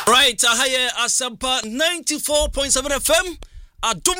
Right, ahaya Asampa 94.7 FM, Adum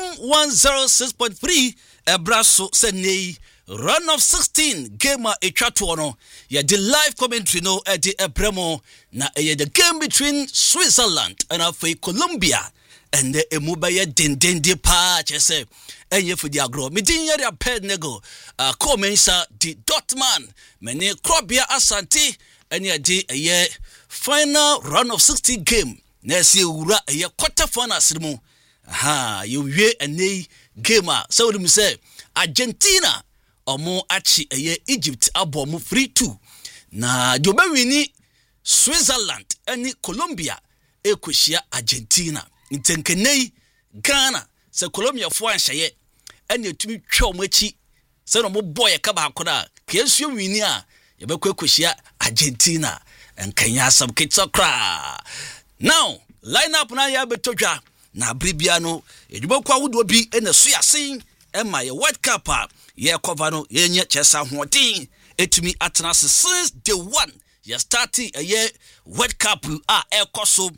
106.3, Ebraso Senei, run of 16, Gamer Echatuano, ya the live commentary no at the Ebremo, na the game between Switzerland and Colombia, and the Emubaya Dende Patch, say, and ye for the agro, Medinia Ped Nego, Comensa, the Dotman, Mene Krobia Asante, and ye di a year. Final round of 16 game. Nesi ura ya quarter final simu. Aha, you ye ane gamer. So we say Argentina omo achi eye Egypt abomu 3-2. Na jobe wini Switzerland ani Colombia ekushia Argentina. Intenkenei Ghana se Colombia fo anhye ane tumi twa omachi se no mo boy ka ba koda kesu wini a ye bekwa ekushia Argentina. And Kenya some kids cry. Now, line up na ya betoja na bribiano. Edubokwa would be in the suya sing and my World Cup. Ye kovano ye chesa hotin. It me atnas since day one. You starting a year World Cup Koso,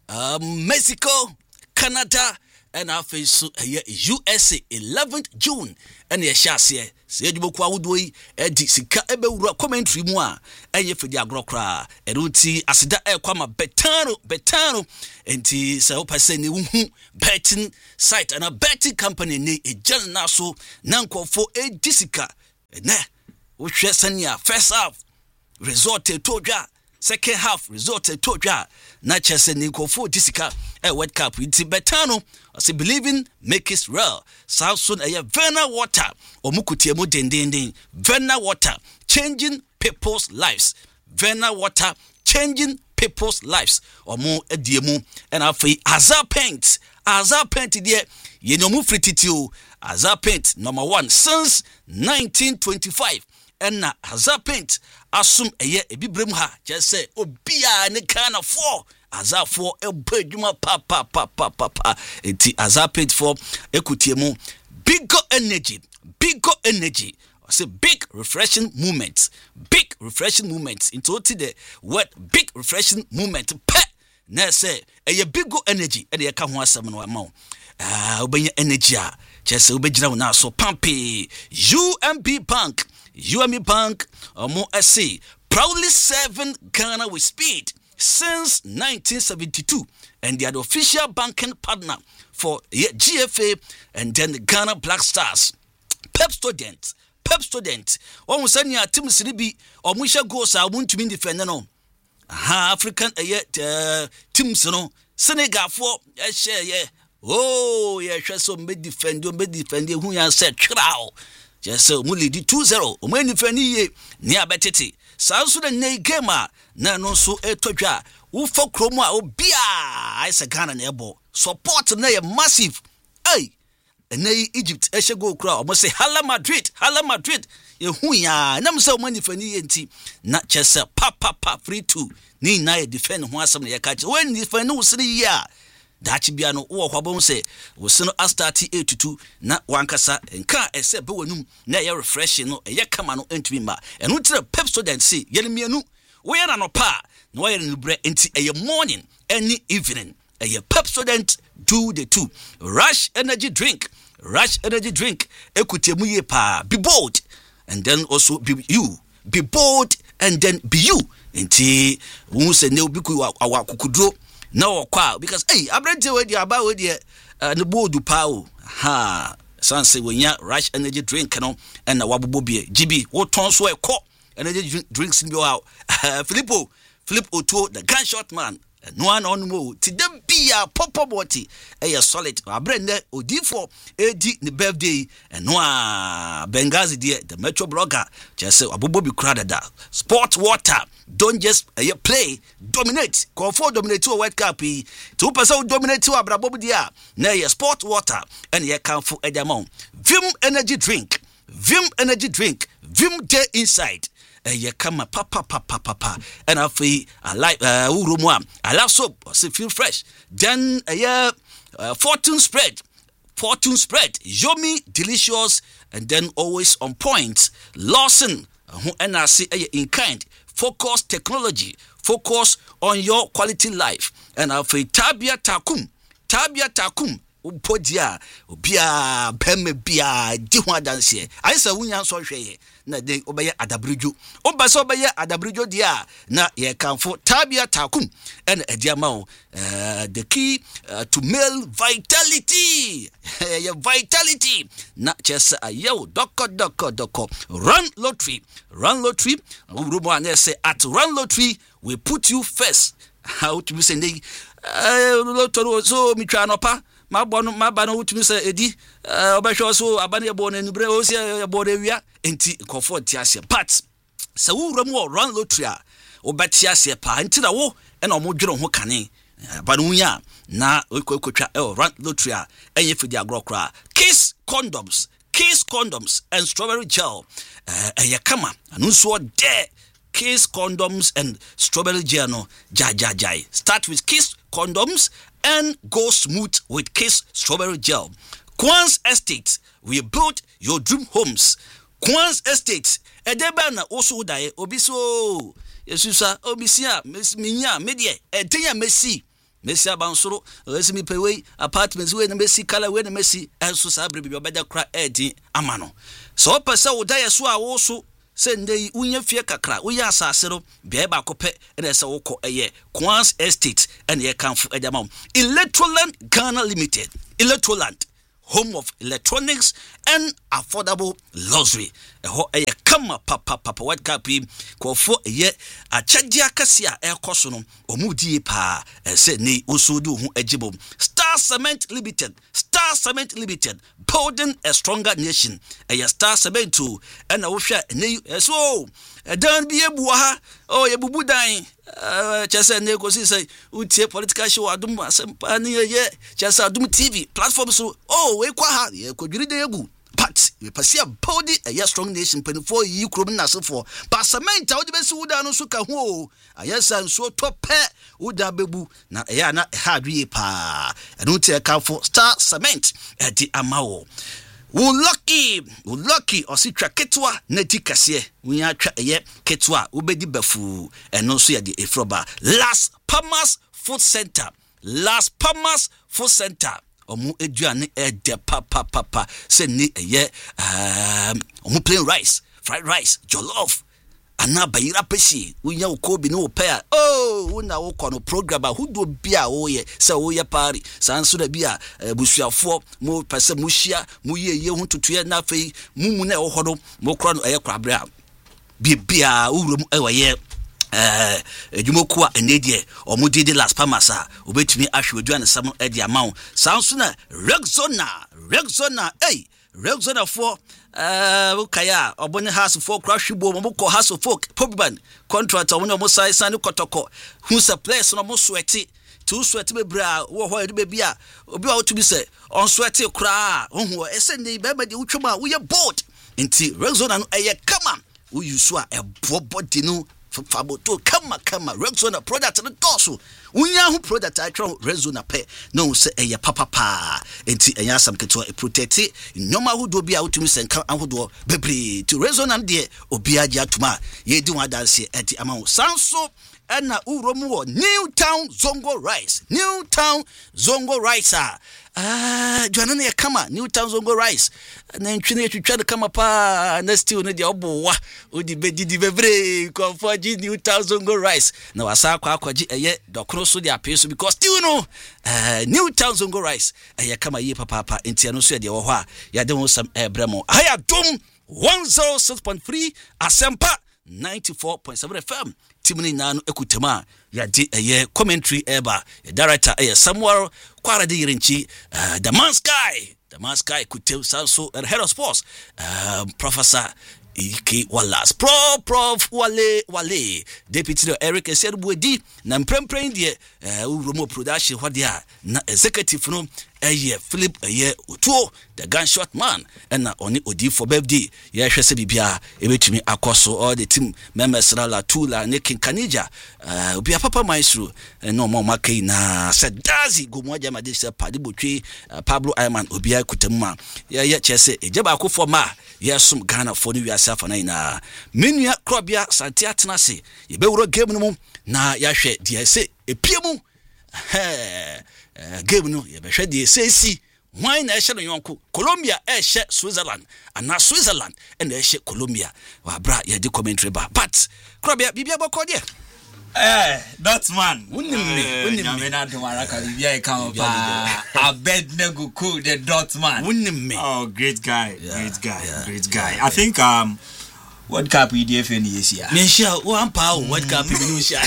Mexico, Canada, and our face USA 11th June. And ye shall say, Edubokwa would we sika ebe commentary moi. Eye for the agrokra eruti asida kwama betano enti se opase ni hu betting site and a betting company ni ejal naso nankofo edisika ne wo hwe sania first half result toja second half result toja na chese ni nkofo disika World Cup enti betano I believing make it real Samson Vena water omukutiemu dendendin Vena water changing people's lives. Vena water changing people's lives. Omo ediemu and afi Azar paint there. Ye no mu frititio Azar paint number 1 since 1925. And na Azar paint asum eye ebibrem ha just say obia ne kana 4 Azar 4 ebadwuma pa enti Azar paint for ekutiemu bigger energy I say big refreshing moments. Big refreshing moments. Into the word big refreshing moment. Pe na say a big go energy. E dey ka ho asem no amount. Obenya energy a chese obegyina na so pampi. UMB Bank omo say proudly serving Ghana with speed since 1972 and they are the official banking partner for GFA and then the Ghana Black Stars. Pep student o send ya team siribi o mu hye goals a won't mean defend no African teams no Senegal for hye oh yeah hwe so me defend hu ya say twraw just so mu lead 2-0 o mu defend ye ni abetete sanso the nay game na no so etodwa wo fo kromo a obi a isa Ghana na ebo support na ye massive hey and Egypt go crowd almost say Hala Madrid ye hu ya nam say money for ni enti na chese papa 3-2 ni na ye defend ho asem na ye catch when defend no sri ya dachi bia no wo kwabon say wo se no start 8-2 na wankasa nka ese be wanum na ye refresh no ye kama no entumi ma eno tire pep student say ye mienu wo ye na no pa no wo ye no bre enti ye morning any evening a pep student do the two rush energy drink ekutemu ye pa be bold and then also be you be bold and then be you enti won se ne obi ku awakukudro na okwa because abrante we dia aba we dia ne bold pa o ha sanse wonya rush energy drink no and na wabobo bie GB wo ton so ekọ energy drinks in your Philip Oto the gunshot man no one on mo ti dem bia popo boti solid abrende odifo edi ne birthday no Benghazi there the metro blogger just say abobo bi kura da sport water don't just play dominate go for dominate to World Cup to person dominate to abrabo dia na sport water and ye can for edamon Vim energy drink Vim day inside ye kama papa and afi I like urumu I love soap so feel fresh then fortune spread yummy delicious and then always on point Lawson and I see in kind focus technology focus on your quality life and afei Tabia Takum Podia, Bia, Pemme Bia, Diwa Dancie. I say, Winyan so share, na de obey Adabrijo. Obaso obey Adabrijo dia, na ye can for Tabia Takum, and a diamond, the key to male vitality. Your vitality, not just a yo, doko. Run lottery. Rumo say at Run Lottery, we put you first. How to be saying, so me try no pa. My banner would miss Eddie, Obasho, so Abania born in Breosia, Bodevia, and comfort Tiasia. But so Ramo Run Lotria, or Batiasia pa, until the war, and Omojo Hokane, Banuya, na Ukocha, Run Lotria, and if you agrocra, Kiss condoms, and strawberry gel, Yakama, and Unswa de. Kiss condoms and strawberry gel, no, jai. Start with Kiss condoms and go smooth with Kiss strawberry gel. Quans Estate, we built your dream homes. Quans Estate, edebana also die obiso. Yesusa obisia minya media edenya Messi abansoro resimi pewe apartments we na Messi kala we na Messi enso sabre bi obeda kra edi amano. So pese wo die so a wo so sende unya fie kakra wo ya asase ro bia ba kope ene se wo ko eye Quans Estate ene ye kanfo edamam Electroland Ghana Limited. Electroland, home of electronics and affordable luxury. Ho eye kama papa what kapi ko fo eye achagia kasia e koso no omudie pa se ni osudu hu ajibo. Star Cement Limited, building a stronger nation. Star Cement too and wo hwa ne so dan bi ebu ha o ye bubu dan chese ne ko say utie political show adum asempa ne ye chese adum TV platform so we kwa ha ye ko dwiri de egu. But we pass a body a strong nation 24 year krom na so for but cement wo de besi wuda no so ka ho ayesa so tope wuda bebu na ya na hardwe pa enu tie ka for Star Cement e di amawo wo lucky ositwa ketwa na di kase we atwa ye ketwa wo bedi bafu eno so ya di efroba Las Palmas Food Center omu eduane de papa se ni eye omu plain rice, fried rice, jollof ana bayira pesi unya ukobi no pair una wo kono program hudo bia wo ye se wo ye pari sanso da bia busuafo mo pese mo hia mo ye hu tutuye na fei mumu na wo hodo mo kro no eye kwabra bia urum ewaye Jumokuwa enedie omudidi Las Palmas obetumi ahwe aduane sam edi amawo sanso na Rexona for ukaya obone house for crashbo mo house of folk publiban contract omo mo sai sane kotoko hu place no mo sweaty to sweat be bra wo ho edi be a obi a otumi se on sweaty kra hu esende be de utwoma wo ye board enti Rexona no eye kama wo yusu a body no fabo to kama Rexona product no doso unya hu product I try Rexona pe no se eye papa enti enya sam keto e protect nyoma hudo bia utumi senka ahodo bebre to Rexona de obi agya tuma ye di wadanse enti amawo sanso ena uromu wo Newtown Zongo Rice Joanna ya kama Newtown Zongo Rice na ntwene twitwa de kama pa na stew no de obowa odi bedidi bebre konfoji Newtown Zongo Rice na wasa akwaji eye dokro so de apeso because stew no Newtown Zongo Rice eye kama ye papa enti no so de wo ho a ya de wo sam ebremo aya dom 106.3 Asempa 94.7 FM timuni nanu ekutema ya di eye commentary eba director Samuel Kwara de Yirinchi the man sky kutew sanso head of sports Professor Iki Wallace Prof Wale Deputy Eric Eserbuedi na mprempren de uromo production hwadia na executive no Philip Utuo the gunshot man and oni odi for birthday ye hwese bibia ebetumi akoso all the team members la tula ne Kanija obi papa maestro no mo makai na sedazi gomoja madisa padibotwe Pablo Ayman obi akutamma ye chese ejeba akofo ma yesum Ghana for ni wiase afa na menua krobia santia tenase ye bewuro game no mu na ya hwe de ese epiemu game no ye be hwe de sesi why na ehye no yonko Colombia ehye Switzerland and na Switzerland and ehye Colombia wa bra ye di commentary ba but krobia bibia boko de Dortmund wunnim na do maraka bibia e kan pa Abednego cool the Dortmund wunnim oh great guy I think World Cup EDF any year. Mention one power World Cup Indonesia.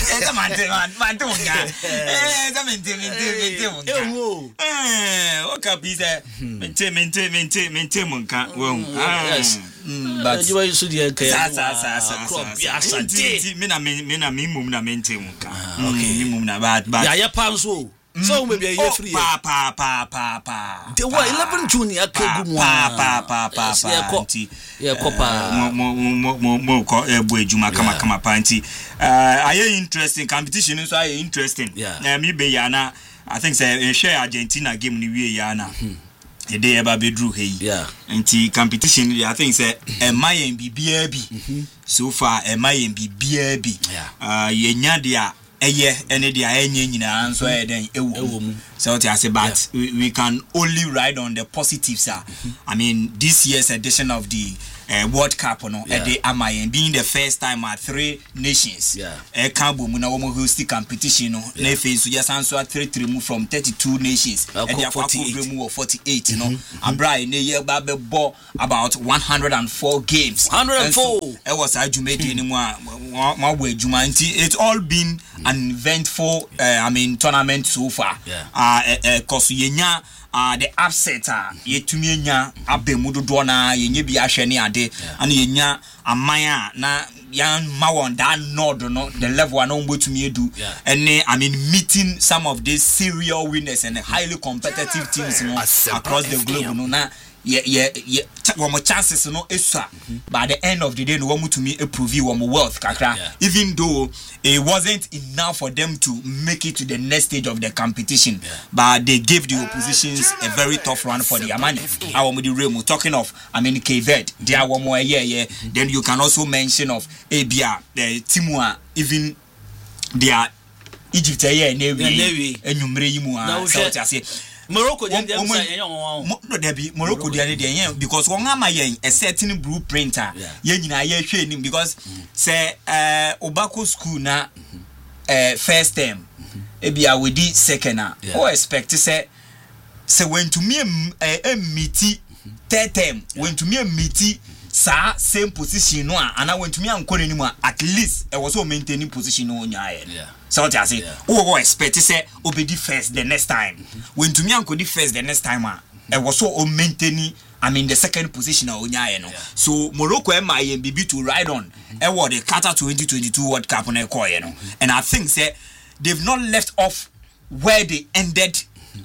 World Cup is a maintain monka. Yes. But you are so dear. So maybe a year free. Pa. There were 11 junior pa. Yeah, Copa. Boy Juma kama panty. Are you interesting competition? So are you interesting? Yeah. Me be yana. I think say share Argentina game ni we yana. A day ever be drew hey. Yeah. Anti competition. I think say MIMB so far MIMB. Yeah. Yenya dia. Any dia nyina so then ewo so what I say but we can only ride on the positives. I mean this year's edition of the World Cup no being the first time at 3 nations Cambo muna womo host competition no na face so just answer 3 move from 32 nations and they are 48 you know abra in year ba be ball about 104 games 104 it was ajumedi ni ma we juma nti it's all been an eventful tournament so far cause yenya the upset yetumi enya abemudo do na yenye bi ahwe ne ade ana yenya amaya na yan mawon that nod no the level na ombotumi edu and meeting some of these serial winners and highly competitive teams across the globe no na one chances no esua by the end of the day no one to me prove one wealth kakra even though it wasn't enough for them to make it to the next stage of the competition but they gave the oppositions a very tough run for the amani our talking of KZ they are one more then you can also mention of Abia the Timua even their Egypt Navy enyumre yimu say Morocco Morocco because one a certain blueprint because say Obako school na first term ebia we did second expect say when to me a meeti third term when to me a meeti same position no and I went to me anymore at least I was so maintaining position no so what I say expect to say obedi first the next time when to me anko first the next time I was so maintaining the second position so Morocco MIMB to ride on the Qatar 2022 World Cup and I think say they've not left off where they ended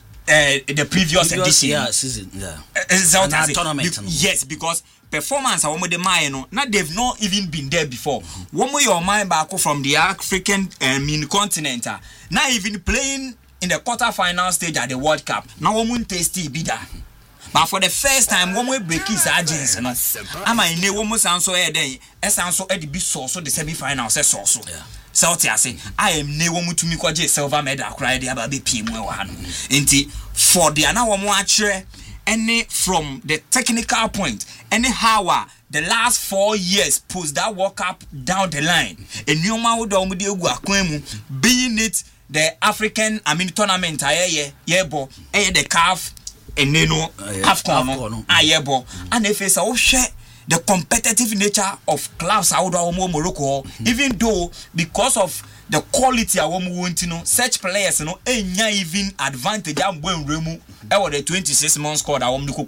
the previous edition season tournament yes because performance now they've not even been there before one way your mind back from the African continent now even playing in the quarter-final stage at the World Cup now one tasty bidder but for the first time one way break his agents no one more sound so then sound so the semi-final so South I am ne womu to me kwaje silver medal cry dey aba be pm we wa no enti for the na wo mo akire any from the technical point anyhow the last 4 years post that World Cup down the line enioma wo do mo de egu akwan mu being it the African tournament yebo the CAF eneno AFCON ayebo and if it's a share the competitive nature of clubs out of Morocco, even though because of the quality of such players even advantage when remu the 26 months squad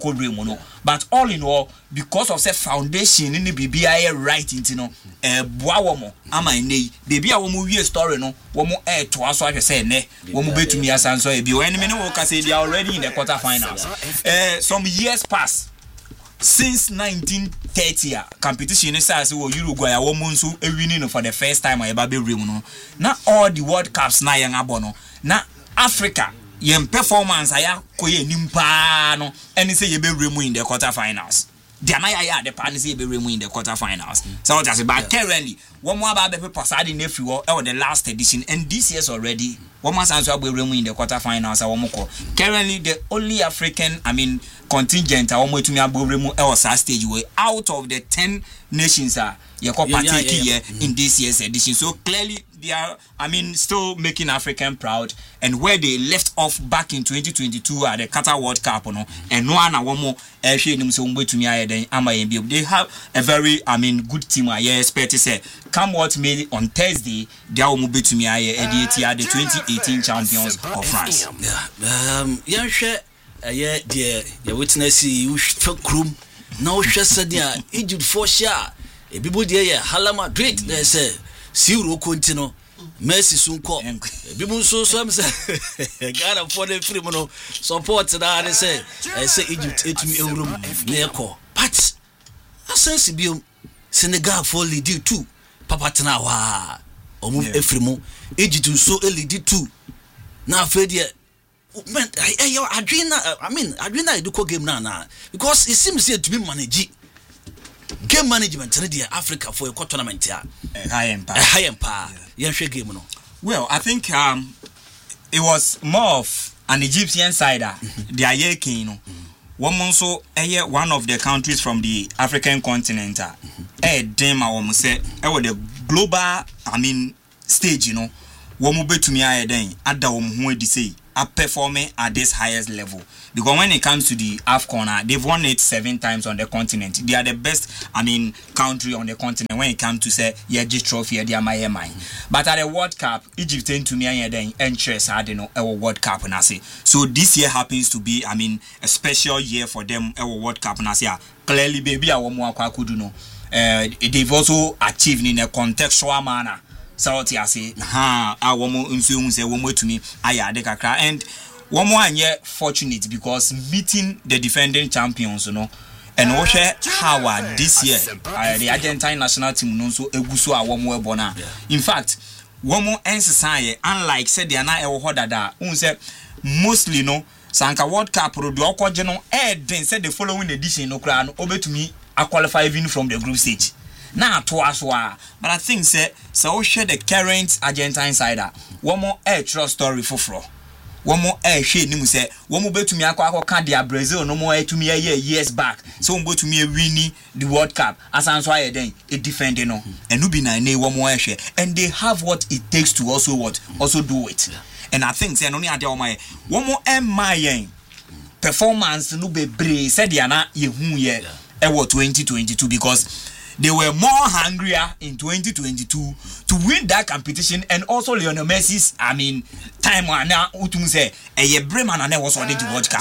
but all in all because of the foundation in the BBI right into boawomo ama nei baby a story no womo to aso ahwe say ne womo betumi asanso e bi when me no ka say they are already in the quarterfinals some years pass since 1930 competition is as Uruguay a woman so winning for the first time I baby room no na all the World Cups na yang abono na Africa yem performance aya koye nimpa no any say ye be room in the quarterfinals they are not the partners be remove in the quarterfinals. So that's but currently one more about the passade in the last edition, and this year's already one more chance to be remove in the quarterfinals. Currently the only African contingent to me remove stage way out of the 10 nations in this year's edition. So clearly they are still making African proud, and where they left off back in 2022 at the Qatar World Cup and no one more they have a very good team. I expect to say come what may on Thursday they will move to me the 2018 champions of France. The witness you room no shasadia Egypt for sure. A people there Hala Madrid they say Zero continue Messi soon call people so some say Ghana for the free mono support that they say Egypt 8 me room near call but I say Senegal for lead 2 Papa Tanawa or move Efremo Egypt so lead 2 now Fedia man I do call game now because it seems here to be managed game management in Africa for a tournament here. High empire. Game no. Well, I think it was more of an Egyptian side. They are yeking. One of the countries from the African continent. Dem almost say the global stage. Womu to me say are performing at this highest level, because when it comes to the AFCON, they've won it 7 times on the continent. They are the best country on the continent when it comes to say this trophy but at the World Cup Egypt tend to me interest a World Cup and I say so this year happens to be a special year for them a World Cup and I say clearly baby they've also achieved in a contextual manner. So I say, to me, and one more fortunate because meeting the defending champions, and also how this year the Argentine national team also eguso one more bona. In fact, one more society, unlike said they are not mostly Sanka World Cup then said the following edition over to me I qualify even from the group stage. Now to us but I think so share the current Argentine side. One more trust story for one more share nimu say one more to me akwa Brazil no more to me years back. So one to me winning the World Cup as answer then it defending and no be na one more share and they have what it takes to also do it. And I think say no ni ade my one more performance no be brave said they are not ye 2022 because they were more hungrier in 2022 to win that competition, and also Lionel Messi's time now utum say Bremen and was already the World Cup.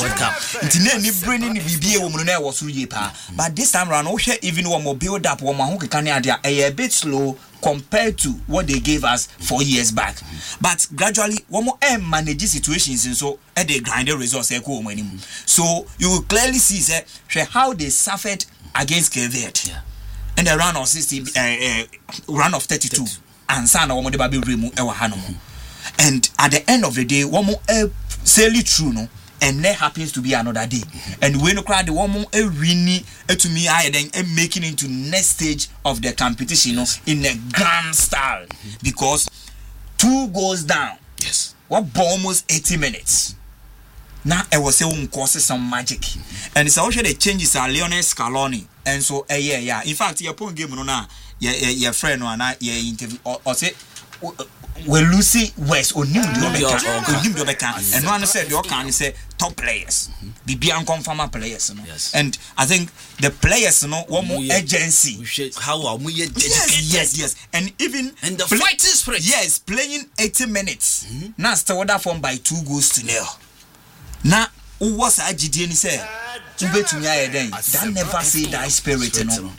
But this time around even one more build up a bit slow compared to what they gave us 4 years back. But gradually one more manage situations and so they grind the results. So you will clearly see how they suffered against Cape Verde. And the round of 60, round of 32, and Sana one more baby remove and at the end of the day, one more sail through and there happens to be another day. And when you cry the one more winning to me, I then making into next stage of the competition in a grand style because 2 goes down. Yes, what almost 80 minutes. Now I was saying causes some magic, and it's also the changes are Lionel Scaloni, and so yeah. In fact, your point game now, your friend or not, your interview or say well Lucy West or new and one said your can say top players, be unconfirmed players, Yes. And I think the players one more agency. How are we? Yes, and even and the fighting spirit. Yes, playing 80 minutes. Now still form by 2-0. Now, who was a GDN say? That never say that spirit,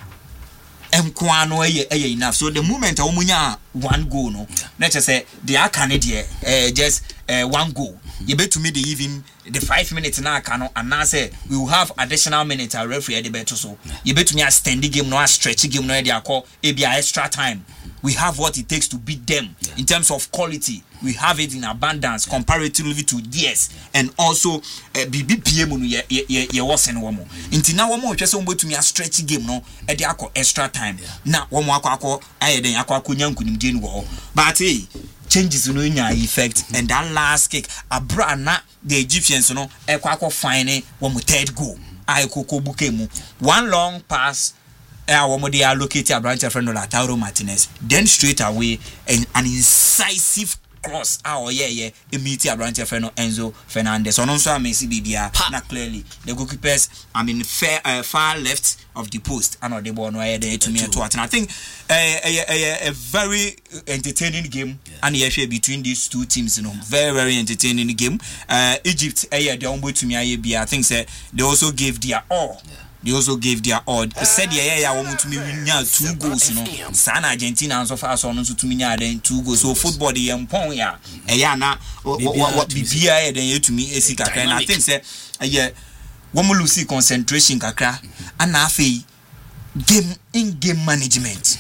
enough. So the moment one goal, let's just say they are Canadian, just 1 goal. You bet to me the even the 5 minutes now and now say we will have additional minutes a referee at the better so. You bet to me a standing game, no a stretchy game, no they are called extra time. We have what it takes to beat them in terms of quality. we have it in abundance comparatively to theirs, and also BBPM no ye was in womo inti na womo hwe se womo betumi a stretch game no e de akọ extra time na womo akọ ayeden akọ nya nkunimdie no wo but changes no nya effect and that last kick abrana the Egyptians no akọ fine womo third goal ai koko bukemu one long pass womo dey allocate Abrante friend Lautaro Martinez, then straight away an incisive cross immediately Abrante friend Enzo Fernandez on also Messi Bibia na clearly the goalkeepers far left of the post and the ball no there to me to and I think a very entertaining game and between these two teams, very entertaining game. Egypt they to me I think they also gave their all. They also gave their odd. Said want to me win 2 goals, San Argentina and so far so on to me then 2 goals. So football the empon na what BBI then to me esika and I think say one lose concentration kakra and afi game management.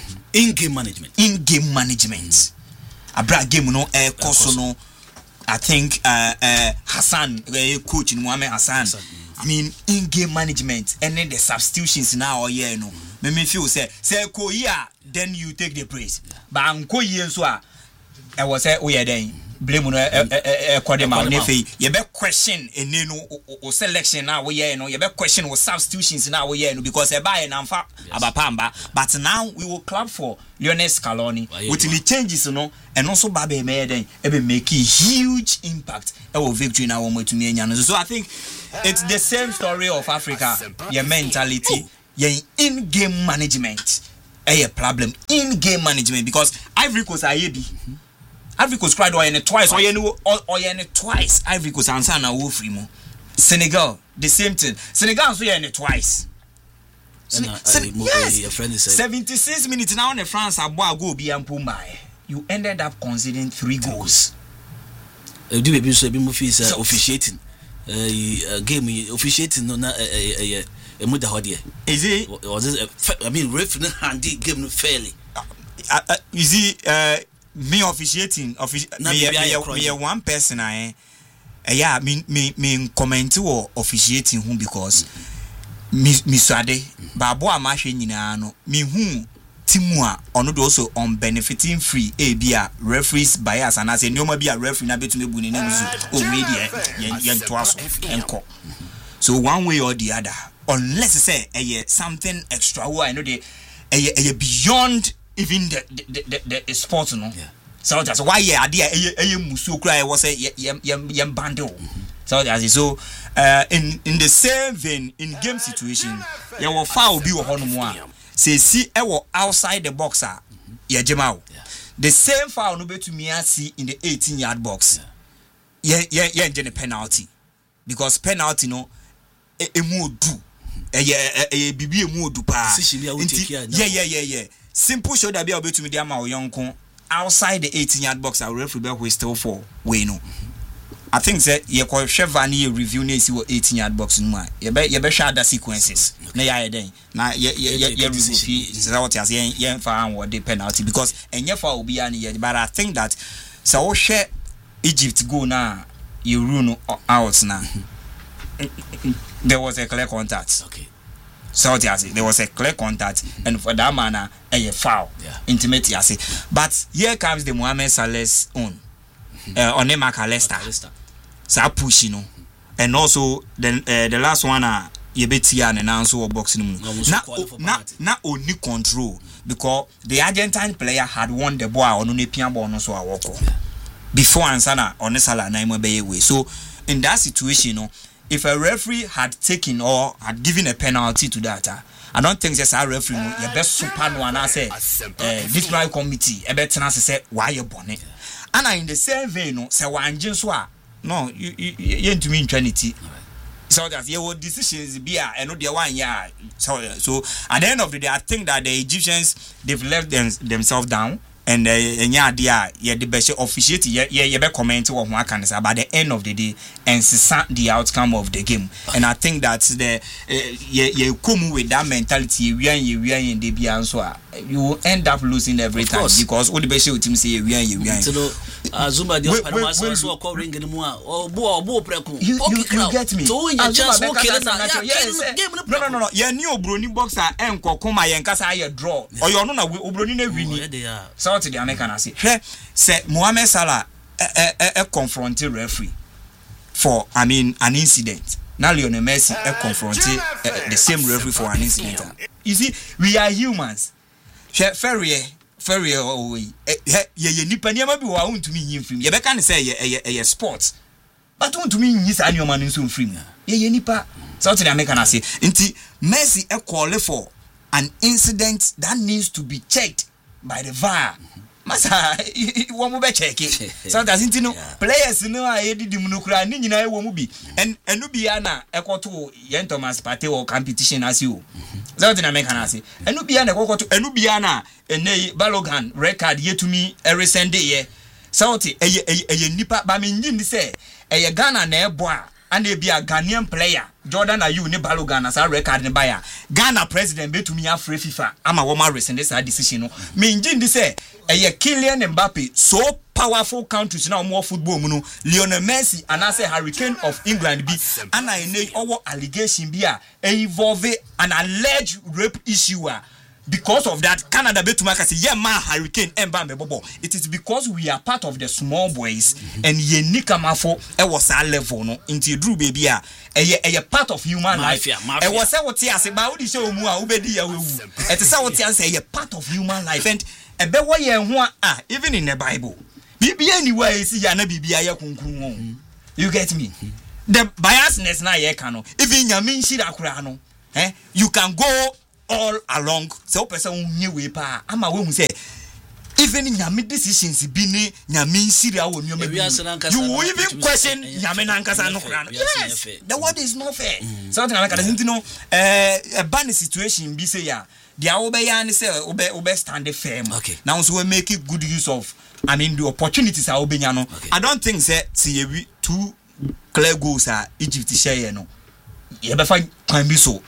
Abra game no course no I think Hassan coach Mohamed Hassan. I mean, in-game management and then the substitutions now or no. Me feel say ko then you take the praise. But anko so I was say then blame no nefe you be question no selection now no you be question substitutions now no because e buy na mfa abapamba but now we will clap for Lionel Scaloni with the changes and also babe me then e be make huge impact our victory now we to me so I think it's the same story of Africa, your mentality, your in-game management a problem in-game management because Ivory Coast Ivory Coast cried twice or twice Ivory Coast answer na wo free mo Senegal the same thing Senegal so twice yes. 76 minutes now in France abo go bi ampo mai you ended up conceding 3 goals do be so be mo feel officiating game officiating no na muda hodie is it I mean referee handy game no fairly is it me officiating me one person me comment or officiating who because me swade babo amahwe nyina no me hu timu a ono do also on benefiting free bia referees bias and as no bia referee na betu mebu ne nemu o we dia yen to aso enko so one way or the other unless say something extra who I know they beyond even the sport no so that's why musu cry was yem bando so that's so in the same vein in game situation you will foul be honomo say see outside the boxer Jemao. The same foul no be to me see in the 18-yard box. Yeah, the penalty. Because penalty no emu do. Bibi emu do pa. Yeah. Simple show that be able to me dey ma oyonko outside the 18-yard box I referee be whistle for we no. I think that you call Chevani review na see what 18-yard box no you be share the sequences na ya den na review is what you say yen fa what the penalty because enye fa obi an ye but I think that so share Egypt go na you rule out now there was a clear contact so there was a clear contact and for that manner a foul intimate you say but here comes the Mohamed Salah's own Onema Calesta sa push and also the last one yebetia and also boxing na only control because the Argentine player had won the ball on Nepia ball no so awoko before ansana onesala na imbe way so in that situation if a referee had taken or had given a penalty to that I don't think there's a referee your best super no and say disciplinary committee e better say why you born it and in the same vein no say wanjin so no you to me trinity so that your decisions be and no the one so at the end of the day I think that the Egyptians they've left themselves down and the best officiate be comment what one can say by the end of the day and the outcome of the game and I think that the you come with that mentality we are in the so you will end up losing every time because all the best team say we are Azuma the Panama so call ring anymore. Oh, bo preku. You get me? So you just walk in no. You new Brony boxer enko kuma yenkasa aye draw. Or you no na Obroni na wini. So to the American say Mohamed Salah confronted referee for an incident. Now Lionel Messi confronted the same referee for an incident. You see, we are humans. Ferry ye nipa niam bi wa untumi yin film ye beka ne say ye sports but untumi yin sa niam an nso film ye nipa so to the American say nti Messi call for an incident that needs to be checked by the VAR. Masa wo mo be check it so that nti no players no a ye didim no kura ni nyina wo mu bi enu bi ya na ekoto ye Thomas Partey or competition as you so to the American say enu bi ya na ekoto enu bi ya na enei Balogun record yetumi resend ye so to eye nipa ba me nyi ni say eye Ghana na ebo a and be a Ghanaian player Jordan Ayew ne Balogun as a record ne buyer Ghana president betumi afre FIFA ama wo ma resend this decision no me nyi ni say eye Kylian Mbappe so powerful countries now more football mu no Lionel Messi and I say Hurricane of England be and I know our allegation be a involve an alleged rape issue. Because of that, Canada betumaka say yeah man Hurricane Mbappe bobo. It is because we are part of the small boys and ye nikamafo e was a level no into Drew baby a part of human life. E was say what say ba odi show mu a ubedi ya wewu. It is say what say a part of human life and ebe wo ye ho a even in the Bible. Bibi anywhere see ya na bibi ya kunkun. You get me? The biasness na ye kano. Even nyame nshira akura no. You can go all along so person unye we pa ama we hu say even nyame decisions bi ni nyame nsiri awo nyoma bi you even question nyame na nkasa no kura. Yes, the word is not fair. Something like that no a bad situation bi say ya dia obeya ni say obe stand firm. Now so we make good use of the opportunities are obenya no. I don't think say see two clear goals are Egypt share no. You better can be so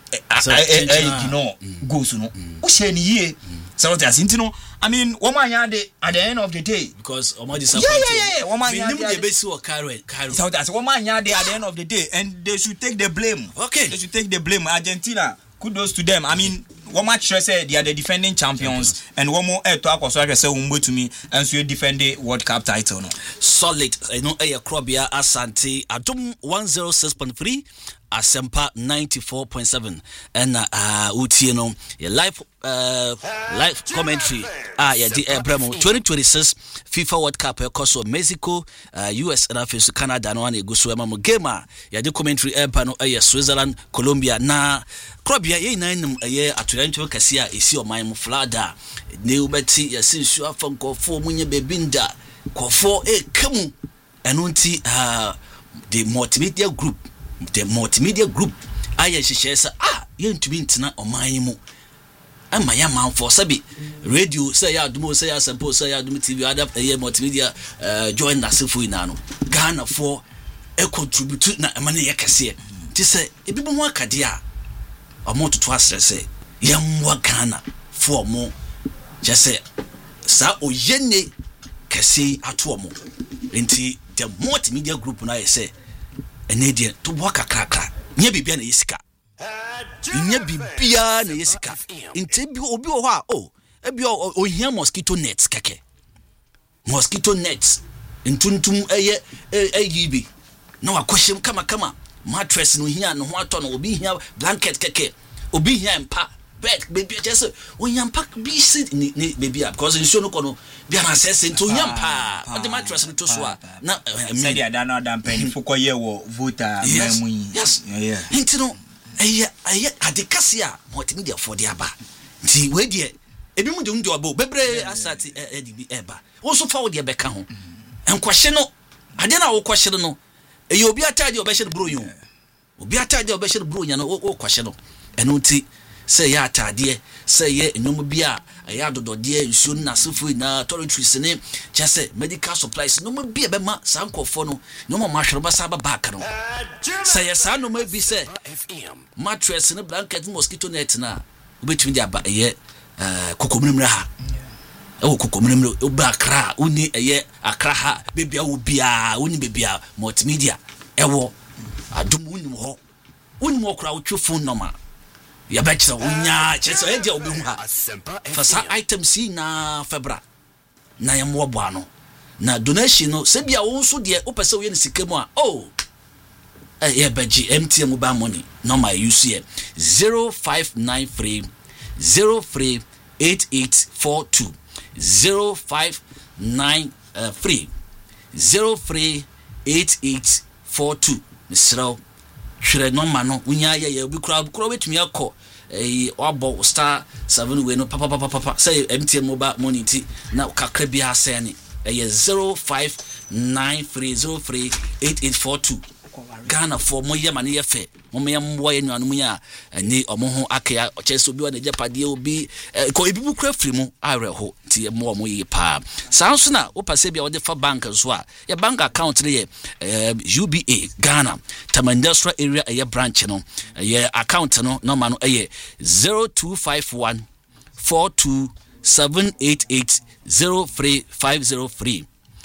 goes no. Share ni ye. So that's no. Woman at the end of the day because disappointed. Woman carry. So that's woman at the end of the day and they should take the blame. Okay. They should take the blame. Argentina, kudos to them. One match say they are the defending champions and one more to akoswa say umbo to me and so you defend the World Cup title no. Solid Krobia Asante Adum 106.3 Asempa 94.7 and Utieno live commentary the Bremo 2026 FIFA World Cup course Mexico US and after Canada no one go so game the commentary no Switzerland Colombia na Krobia ye nan atoranto kase a esi oman mu flada ne ubeti yasinsu afankofo munye bebinda kofo kamu eno nti the multimedia group aya hihye yentumi ntina oman mu ama ya manfo sabi radio say ya dumo say ya sample say ya dumo TV other multimedia join us for ina no Ghana for contribute na amane ye kase ti say ebibo ho akade a omo toto asese yamwa Ghana for mo just say sa oyene kase ato omo enti the multimedia group na say enedie to boka kakra nya bibia na yesika nya bibia na yesika enti bi obi ho a ebi ohia mosquito nets keke mosquito nets ntuntum eyibi na wakohyem kama mattress no hia no ho ato no obi hia blanket keke obi hia mpa bed baby just ohia mpa bi sit ni baby because nso no kono bia na sese nto hia mpa the mattress no to so a na said ya da no dan pen foko ye wo voter mamu yes nti no adekase a multimedia for the aba nti we de ebi mu de ndo abo bebre asati edibi eba wo so fa wo de beka ho enkwahye no ade na wo kwahye no obi atade obehye bro yo obi atade obehye bro nya no wo kwahye no eno nti say ya atade say ye enwom bia ya dodode nsuo na sefu na toiletries ne chese medical supplies no mo bia be ma sankofo no no mo mahwereba sa ba back no say ya sa no ma bi say mattress ne blanket mosquito net na obetumi dia ba ye kokomnumra ha ewo kokomrem oba Accra uni eye Accra ha bebia obia uni bebia multimedia ewo adum uni ho uni mo kra wo phone number ya betcha unya chese e dia obi hu ha fasa items na febra na ya mo bo ano na donation no se bia wo nso de opese wo ye sikamu a yeah, beji MTN mobile money number you see 0593 038842 0593 038842 Mr. Shure number no unya ye obi kura betumi akọ wabo star 7 we no papa say MTN mobile money ti na kakra bia say ni 0593038842 Ghana for moye mane ye fe moye mwo ye nuanu ya ni omo ho akaya ocheso bi wa na japade obi ko ebibu kra firi mu areho ti mo moye pa sanso na opase bia wode fa bank so a ye bank account ne ye UBA Ghana Tamandastra area ye branch no ye account no number no ye 0251 4278803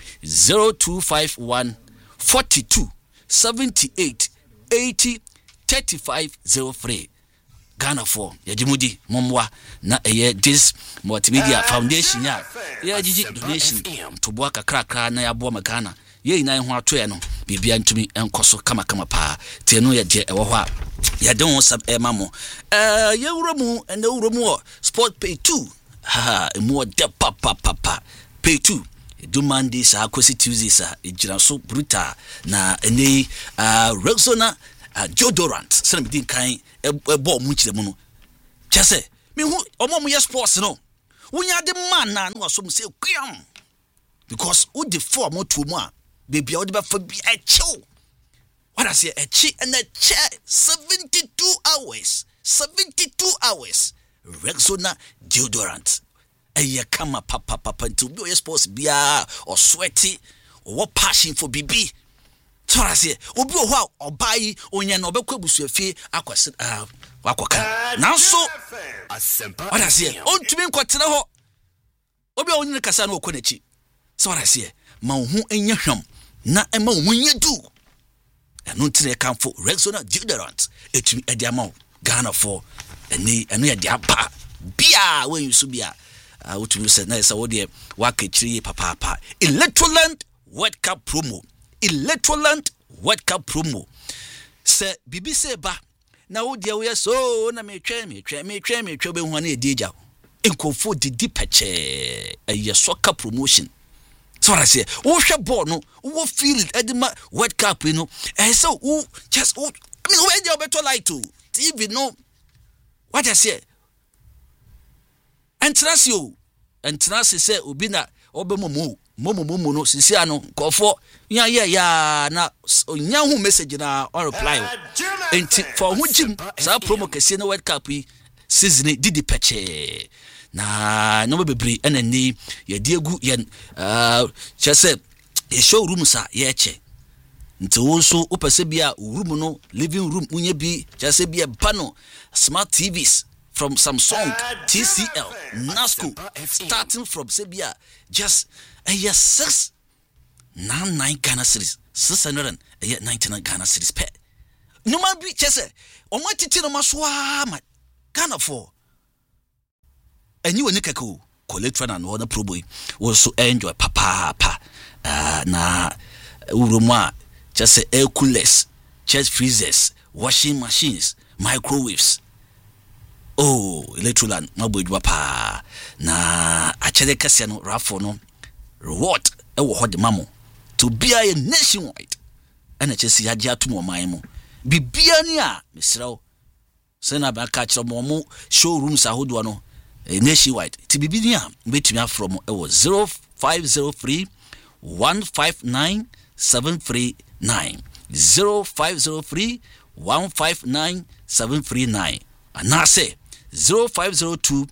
0251 42 78 80 3503 Ghana for Yajimudi Momwa na this multimedia foundation ya jiji donation to boaka krakra na ya bo Ghana ye ina ho ato no bibia ntumi enkoso kama pa te no ye de ewo ho a ya de won sab e mamo ye wuramu ene wuramu sport pay 2 ha emu de papa pay 2 do Monday sa akosi Tuesday sa ejira so brutal na ene Rexona deodorant se na bidin kan ebo mu chire mu no chese me hu omo ye sports no wunya de man na no so mu se kwiam because who the form to mu a baby o de ba fa bi echiw what I say echi and a chair 72 hours Rexona deodorant kama papa to be your sports bia or sweaty or passion for BB. So I say, obi ho a obai onya na obekwa busuafie akwase wakoka. Now so what I say, ontumi nkwatena ho. Obi a onye kasa na okonachi. So what I say, ma hu enya hwam na ema hu nyedu. Eno ntire kan for Rexona deodorant etumi ediama Ghana for eno ya dia ba bia when you so bia what you said na say wo de wakechiri papa Electroland World Cup promo se bibi se ba na wo de wo so na metwa be hu na edija enkofo didi peche soccer promotion. So what I say, wo hwe ball no wo feel it edema World Cup you know so who just I mean where you better like to TV no what I say entrance say obi na obemomo no sisi ano kofo ya na onya hu message na or reply enti for hu jim sa promo kese na World Cup season didi peche na no bebre enani ye diegu ye chese e showroom sa ye che nti wo so opese bia room no living room unye bi chese bia pano smart TVs from Samsung, TCL, Nasco, starting from Sebia, just a year 699 Ghana series, 699 Ghana series pay. No man be chese, o ma titi no maswa ma Ghana for. And you nikako, collect and other pro boy, also enjoy papa na urumwa, just air coolers, chest freezers, washing machines, microwaves. Oh, Electroland mabodwa pa na achede kase no rafo no reward e wo hode mamo to bia ye nationwide ana chesi yaje atum oman mu bibia ni a mesrawo se na ba ka kire mo showrooms ahodo no nationwide ti bibia ni a betumi afrom e wo 0503 159 739 0503 159 739 anase 0502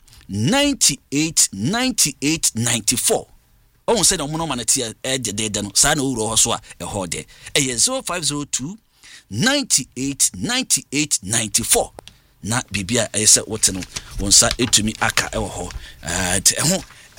98 94. On said on monomanatia de no sa na uro ho so a ho de 0502 98 94 na bibia ese wote no wonsa etumi aka ho te ho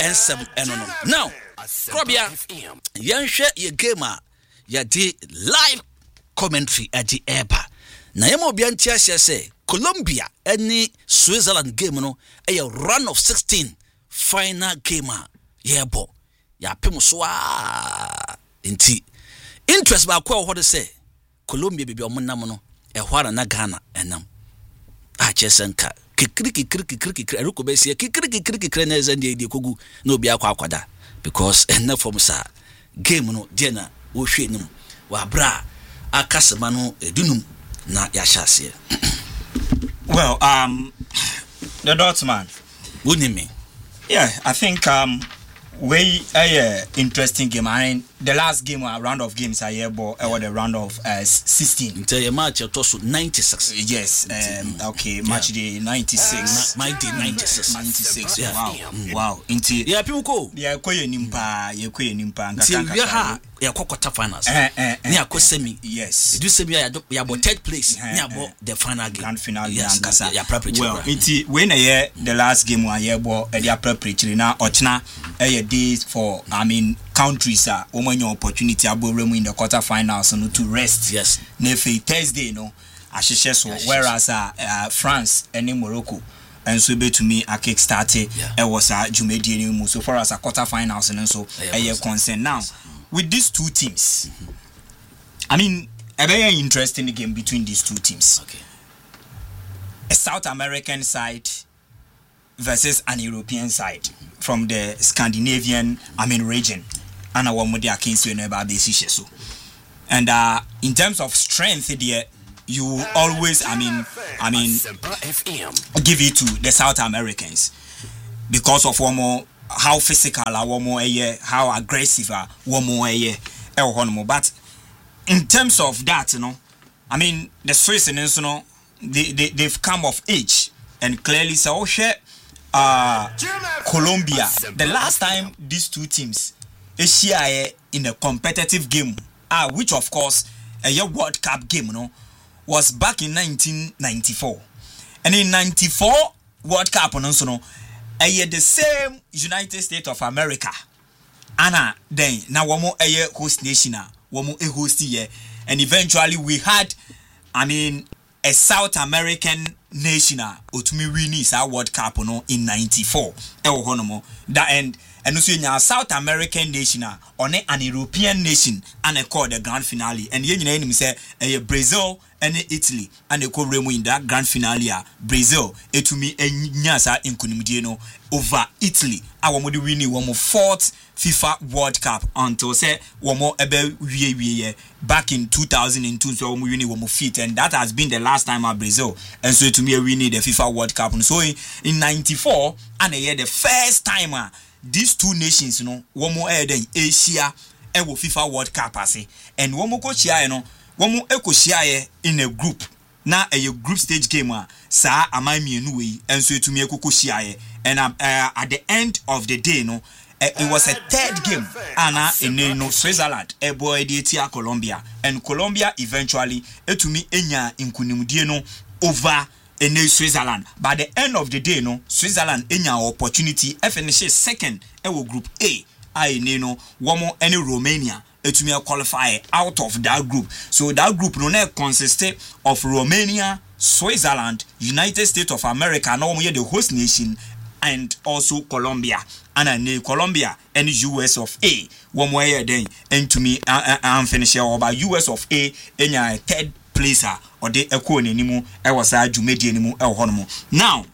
ensem eno. Now, Krobia, yanshe ye gamer ya di live commentary at the eba. Na yemo biantia say Colombia any Switzerland game no a run of 16 final gamer yebo ya pemoswa inti interest ba kwa what say Colombia bibi omunam no e hwara na Ghana enam a chesenka kikiri eruko besie kikiri na ezande di kogu na obi akwa akwada because enough from sa game no de na wo hwe nim wa bra akasema no edunum na ya shase. Well, the Dortmund. What do you mean? Yeah, I think way interesting game. I mean, the last game, a round of games, I bought the round of 16. Until your match, you toss 96. Yes, okay, match day 96. My day 96. 96. Yeah. Wow. Until yeah, people go. Yeah, koye nimpa. Until we are quarter finals. Near semi. Yes. Do semi. You about third place. Near about the final game. Grand final. Yes. Yeah, preparatory. Well, until when the last game, I bought the preparatory. Now, Ochna, days for countries are your opportunity in the quarterfinals to rest. Yes. Nefe Thursday whereas France and Morocco and so be to me a kick started it was a Jumedi so far as a quarterfinals and so a concern now with these two teams. I mean a very interesting game between these two teams. Okay. A South American side versus an European side from the Scandinavian region. And our modi against you never be so. And in terms of strength there, you always give it to the South Americans because of how physical how aggressive but in terms of that, the Swiss they've come of age and clearly so Colombia. The last time these two teams Asia in a competitive game, which of course a World Cup game, was back in 1994, and in '94 World Cup, the same United States of America, Anna then now womo a host nation, womo a host here, and eventually we had, a South American nation, Otumi wins our World Cup in '94. That end. And also in a South American nation on an European nation and a call the grand finale. And you know say Brazil and Italy and they call Remo in that grand finale. Brazil to me a nyasa in Kunimdieno over Italy. Our modi winning one more fourth FIFA World Cup until say one more we back in 2002. So we winning one more feet, and that has been the last time at Brazil. And so to me we need the FIFA World Cup. And so in '94 and the first time these two nations, one more than Asia, FIFA World Cup, and one more coach, one more echo in a group. Now a group stage game, sa amami anyway, and so to me a kukushiaye. And at the end of the day, it was a third game, Anna in Switzerland, a boy Dietia Colombia, and Colombia eventually to me enya in Kunimdieno over in Switzerland. By the end of the day, Switzerland in your opportunity finishes second group A. One more any Romania to me qualify out of that group. So that group consisted of Romania, Switzerland, United States of America, now the host nation, and also Colombia. And Colombia and US of A. One more then and to me I'm finishing about US of A in your third place or the echo anymore. I was a Jumedi anymore. Now,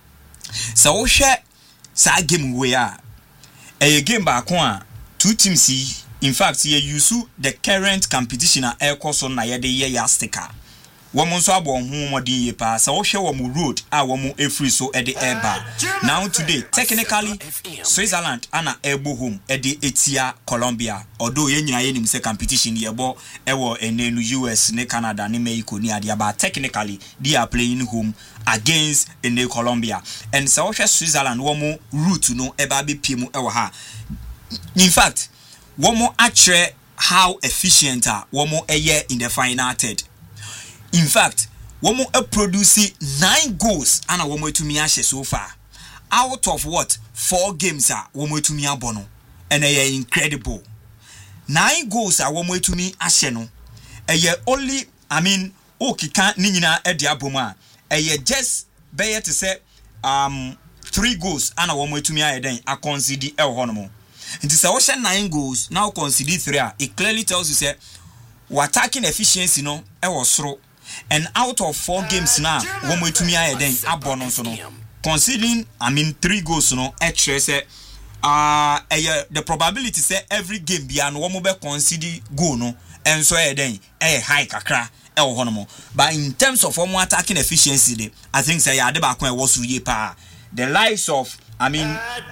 so share sa game we are a game back one 2 teams. In fact, you use the current competition at air course on Naya de year sticker. Woman so born home di pass so share one road woman a free so at the air bar. Now today, technically Switzerland and able home at the Etia Colombia. Although you say competition here but and then US ne Canada ne Mexico near the but technically they are playing home against in Colombia. And so Switzerland one route no eba be pimu ha. In fact, one more actually how efficient one more a year in the final third. In fact, one more produce 9 goals and a woman to me so far. out of what 4 games are womo to me abono and they are incredible. 9 goals are womo to me asheno. Only okika ninyina edi aboma. Just bear to say 3 goals and a womo to me I concede el honomo. It is a 9 goals now concede 3. It clearly tells you say attacking efficiency no e was through. And out of 4 games now, one way to me abono so no. Considering 3 goals no extra say the probability say every game be an one be concede goal no and so high kakra e honomo. But in terms of one attacking efficiency I think say ya de ba kon e was ye pa. The likes of Danny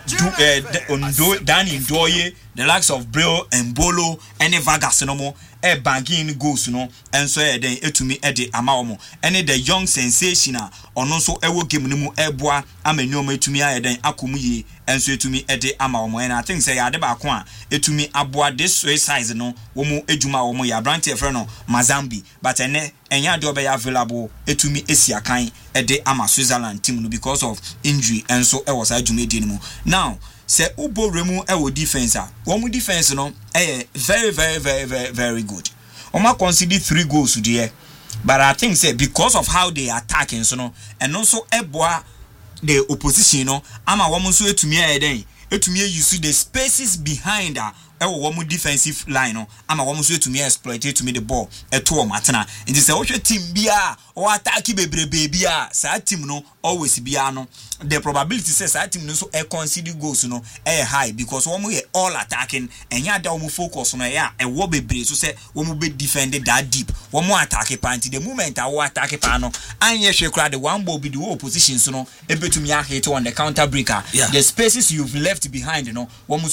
Ndoye, the likes of Brio and Bolo, and Vargas no more, banking goals no, and so then etumi ede amaomo. Any the young sensational, or no so ewo game no mu eboa, amenyo etumi ayeden akumuye, and so etumi ede amaomo. And I think say adeba kwa etumi aboa this way size no, womu ejuma womo ya branch efreno Mazambi, but ene enya de obeya available etumi esiakan ede ama Switzerland team no because of injury, and so e was ajume di no. Now say ubo remu ewo defense a womu defense no very very very very very good. Oma concede 3 goals there, but I think say because of how they attacking so no, and also eboa the opposition no ama womu so etumi etumi use the spaces behind womu defensive line no ama womu so etumi exploit to me the ball eto o matena. It is a team bia o attack bebrebe bia sa team no always bia no the probability says that team no so concede goals no high because womu all attacking and ya da womu focus no ya wo bebre so say womu be defend that deep womu attack panty the moment wo attack pa no anye hwe the one ball be the opposition so no ebetumi hit on the counter breaker. The spaces you've left behind no womu